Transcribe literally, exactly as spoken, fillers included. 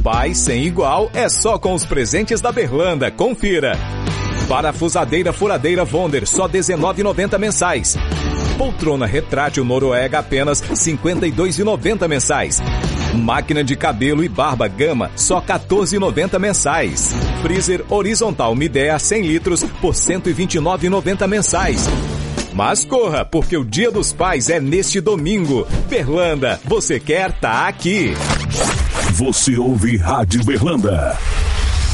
Pai sem igual é só com os presentes da Berlanda. Confira. Parafusadeira furadeira Wonder, só dezenove reais e noventa centavos mensais. Poltrona retrátil Noruega, apenas cinquenta e dois reais e noventa centavos mensais. Máquina de cabelo e barba Gama, só quatorze reais e noventa centavos mensais. Freezer horizontal Midea cem litros por cento e vinte e nove reais e noventa centavos mensais. Mas corra, porque o Dia dos Pais é neste domingo. Berlanda, você quer tá aqui. Você ouve Rádio Berlanda.